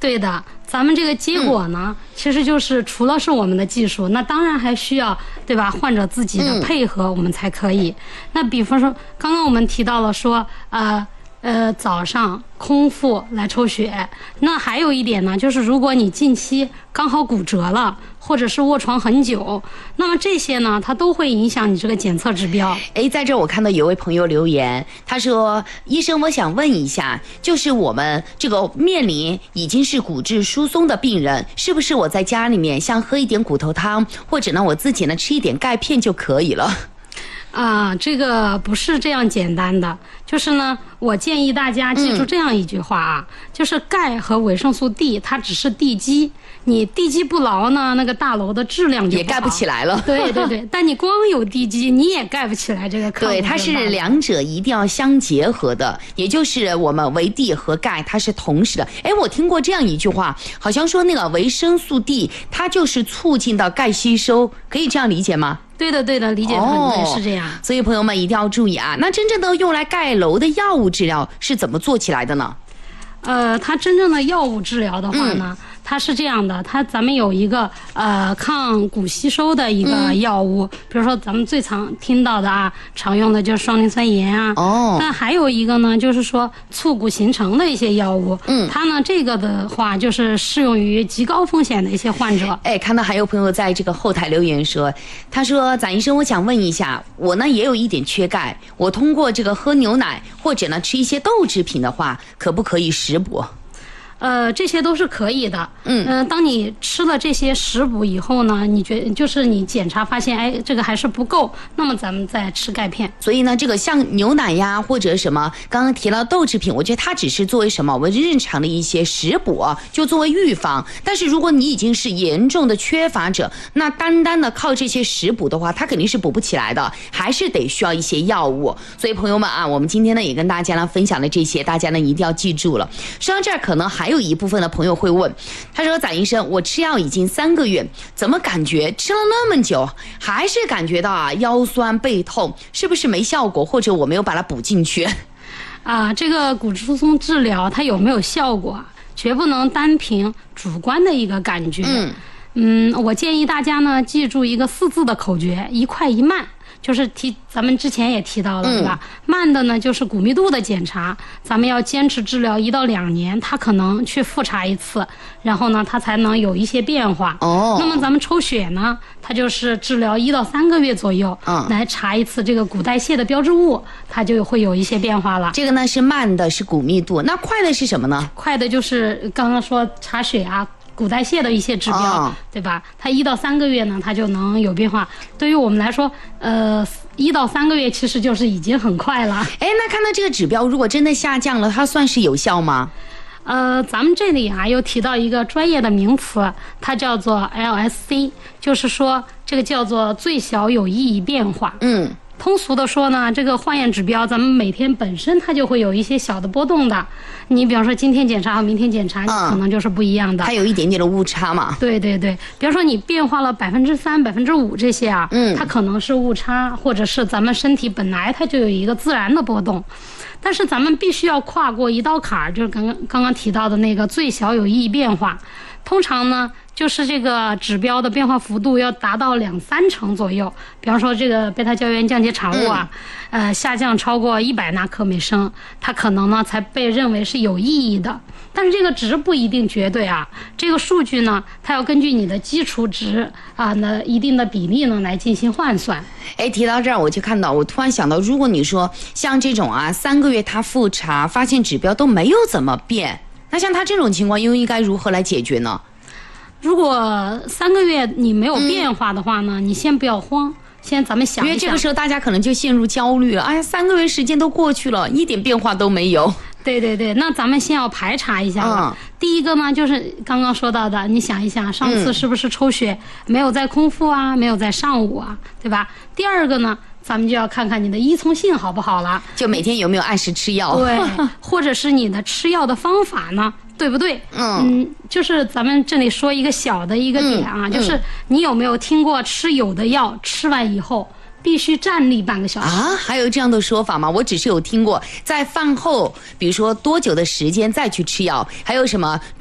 对的，咱们这个结果呢，其实就是除了是我们的技术，那当然还需要，对吧？患者自己的配合，我们才可以。那比方说，刚刚我们提到了说，早上空腹来抽血。那还有一点呢，就是如果你近期刚好骨折了，或者是卧床很久，那么这些呢，它都会影响你这个检测指标。 在这儿我看到有位朋友留言，他说：“医生，我想问一下，就是我们这个面临已经是骨质疏松的病人，是不是我在家里面像喝一点骨头汤，或者呢我自己呢吃一点钙片就可以了？” 这个不是这样简单的，就是呢，我建议大家记住这样一句话啊，就是钙和维生素 D 它只是地基，你地基不牢呢，那个大楼的质量就也盖不起来了。 对对对，但你光有地基，你也盖不起来这个抗。 对，它是两者一定要相结合的，也就是我们维 D 和钙它是同时的。我听过这样一句话，好像说那个维生素 D 它就是促进到钙吸收，可以这样理解吗？ 对的，对的，理解很对，是这样。 所以朋友们一定要注意啊！那真正的用来钙楼的药物治疗是怎么做起来的呢？ 它真正的药物治疗的话呢，它是这样的，咱们有一个抗骨吸收的一个药物，比如说咱们最常听到的常用的就是双磷酸盐啊。那还有一个呢，就是说促骨形成的一些药物。它呢这个的话就是适用于极高风险的一些患者。 看到还有朋友在这个后台留言说，他说：“展医生，我想问一下，我呢也有一点缺钙，我通过这个喝牛奶或者呢吃一些豆制品的话，可不可以食补？” 这些都是可以的。当你吃了这些食补以后呢，就是你检查发现，这个还是不够，那么咱们再吃钙片。 所以呢，这个像牛奶呀，或者什么刚刚提到豆制品，我觉得它只是作为什么我们日常的一些食补，就作为预防。但是如果你已经是严重的缺乏者，那单单的靠这些食补的话，它肯定是补不起来的，还是得需要一些药物。所以朋友们我们今天呢也跟大家呢分享的这些，大家呢一定要记住了。说到这儿，可能还有一部分的朋友会问，他说：“展医生，我吃药已经3个月，怎么感觉吃了那么久，还是感觉到腰酸背痛，是不是没效果，或者我没有把它补进去？” 这个骨质疏松治疗它有没有效果，绝不能单凭主观的一个感觉。我建议大家呢记住一个4字的口诀：一快一慢。就是咱们之前也提到了，对吧？慢的呢就是骨密度的检查，咱们要坚持治疗1到2年，它可能去复查一次，然后呢它才能有一些变化。那么咱们抽血呢，它就是治疗1到3个月左右，来查一次这个骨代谢的标志物，它就会有一些变化了。 这个呢是慢的，是骨密度，那快的是什么呢？ 快的就是刚刚说查血骨代谢的一些指标，对吧？它1到3个月呢，它就能有变化。对于我们来说，1到3个月其实就是已经很快了。 那看到这个指标，如果真的下降了，它算是有效吗？ 咱们这里又提到一个专业的名词，它叫做 LSC， 就是说这个叫做最小有意义变化。通俗的说呢，这个化验指标咱们每天本身它就会有一些小的波动的。你比方说今天检查和明天检查，你可能就是不一样的。 它有一点点的误差嘛。 对对对，比方说你变化了3%、5%这些它可能是误差，或者是咱们身体本来它就有一个自然的波动。但是咱们必须要跨过一道坎儿，就是刚刚提到的那个最小有意义变化。通常呢，就是这个指标的变化幅度要达到2-3成左右。比方说这个贝塔胶原降解产物下降超过100纳克每升，它可能呢才被认为是有意义的。但是这个值不一定绝对这个数据呢，它要根据你的基础值那一定的比例呢来进行换算。 提到这儿我就看到，我突然想到，如果你说像这种3个月它复查发现指标都没有怎么变，那像他这种情况又应该如何来解决呢？ 如果3个月你没有变化的话呢，你先不要慌，先咱们想一想， 因为这个时候大家可能就陷入焦虑了。3个月时间都过去了，一点变化都没有。 对对对，那咱们先要排查一下了。第一个呢，就是刚刚说到的，你想一想，上次是不是抽血没有在空腹没有在上午对吧？第二个呢，咱们就要看看你的依从性好不好了， 就每天有没有按时吃药， 对，或者是你的吃药的方法呢，对不对？就是咱们这里说一个小的一个点就是你有没有听过吃有的药吃完以后必须站立半个小时还有这样的说法吗？我只是有听过在饭后，比如说多久的时间再去吃药，还有什么